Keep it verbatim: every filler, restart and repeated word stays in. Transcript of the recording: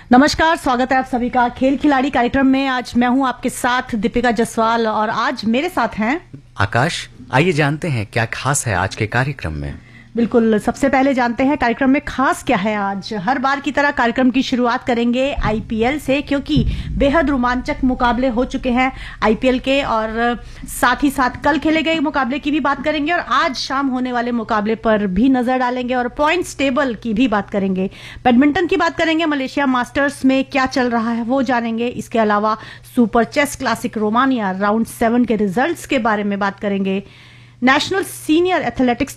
नमस्कार, स्वागत है आप सभी का खेल खिलाड़ी कार्यक्रम में। आज मैं हूं आपके साथ दीपिका जसवाल और आज मेरे साथ हैं आकाश। आइए जानते हैं क्या खास है आज के कार्यक्रम में। बिल्कुल, सबसे पहले जानते हैं कार्यक्रम में खास क्या है। आज हर बार की तरह कार्यक्रम की शुरुआत करेंगे आईपीएल से, क्योंकि बेहद रोमांचक मुकाबले हो चुके हैं आईपीएल के, और साथ ही साथ कल खेले गए मुकाबले की भी बात करेंगे और आज शाम होने वाले मुकाबले पर भी नजर डालेंगे और पॉइंट्स टेबल की भी बात करेंगे। बैडमिंटन की बात करेंगे, मलेशिया मास्टर्स में क्या चल रहा है वो जानेंगे। इसके अलावा super chess classic Romania round seven के रिजल्ट्स के बारे में बात करेंगे। National senior athletics